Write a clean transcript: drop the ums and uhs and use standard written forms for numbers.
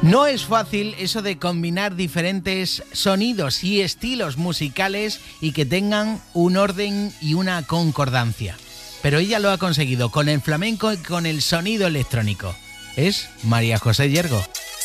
No es fácil eso de combinar diferentes sonidos y estilos musicales y que tengan un orden y una concordancia. Pero ella lo ha conseguido con el flamenco y con el sonido electrónico. Es María José Yergo.